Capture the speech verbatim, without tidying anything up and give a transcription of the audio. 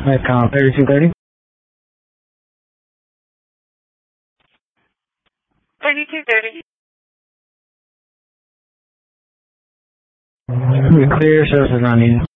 Like, uh, thirty-two thirty? thirty-two thirty. Clear, services not needed.